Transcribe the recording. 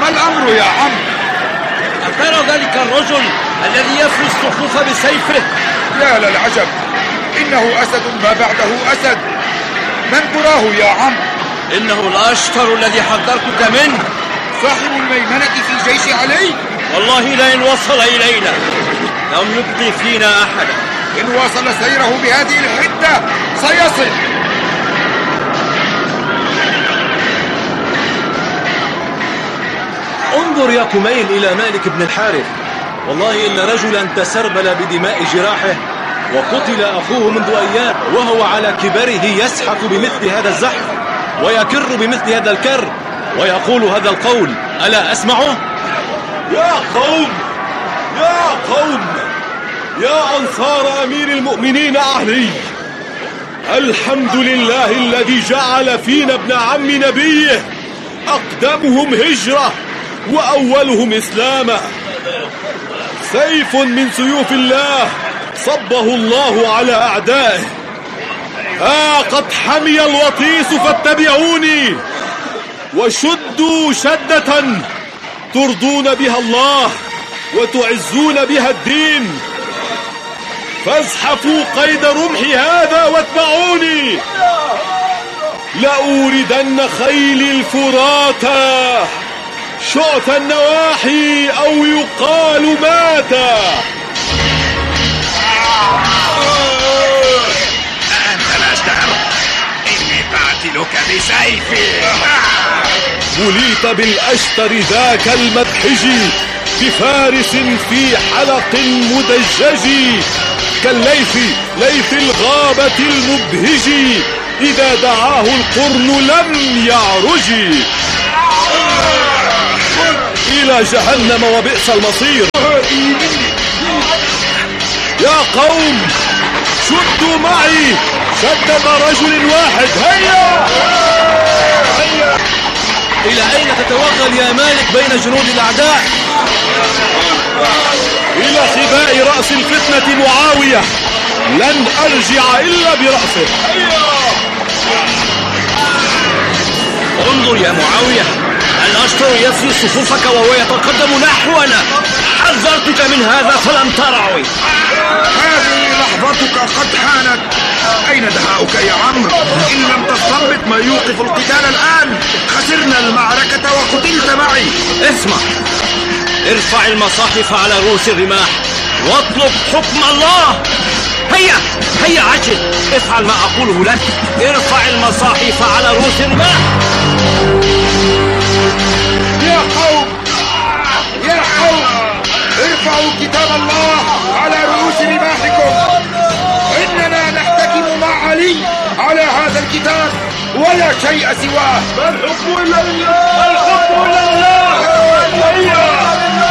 ما الأمر يا عم؟ أترى ذلك الرجل الذي يفري الصفوف بسيفه؟ يا للعجب، إنه أسد ما بعده أسد. من تراه يا عم؟ إنه الأشتر الذي حذرتك منه، صاحب الميمنة في جيش علي. والله لئن وصل إلينا لم يبقي فينا أحدا. إن واصل سيره بهذه الحدة سيصل. انظر يا كميل إلى مالك بن الحارث، والله إن رجلا تسربل بدماء جراحه وقتل أخوه منذ أيام، وهو على كبره يزحف بمثل هذا الزحف ويكر بمثل هذا الكر ويقول هذا القول، ألا أسمعه؟ يا قوم يا قوم، يا أنصار أمير المؤمنين علي، الحمد لله الذي جعل فينا ابن عم نبيه أقدمهم هجرة وأولهم إسلاما. سيف من سيوف الله صبه الله على أعدائه. قد حمي الوطيس فاتبعوني، وشدوا شدة ترضون بها الله وتعزون بها الدين، فازحفوا قيد رمحي هذا واتبعوني. لأوردن خيلي الفراتا شعث النواحي أو يقال ماتا. أنت الأشتر، إني قاتلك بسيفي. بليت بالأشتر ذاك المدحج بفارس في حلق مدجج، كالليث ليث الغابة المبهج، إذا دعاه القرن لم يعرج. إلى جهنم وبئس المصير. يا قوم شدوا معي شدة رجل واحد، هيا هيا. إلى أين تتوغل يا مالك بين جنود الأعداء؟ إلى خباء رأس الفتنة معاوية، لن أرجع إلا برأسه. انظر يا معاوية، الأشتر يفري صفوفك وهو يتقدم نحونا. حذرتك من هذا فلم ترعوي. هذه لحظتك قد حانت. أين دهاؤك يا عمرو؟ إن لم تستنبط ما يوقف القتال الآن خسرنا المعركة وقتلت معي. اسمع، ارفع المصاحف على رؤوس الرماح واطلب حكم الله. هيا هيا عجل، افعل ما أقوله لك. ارفع المصاحف على رؤوس الرماح. يا قوم يا قوم، ارفعوا كتاب الله على رؤوس رماحكم. إننا نحتكم مع علي على هذا الكتاب ولا شيء سواه. الحكم إلا لله، الحكم إلا لله.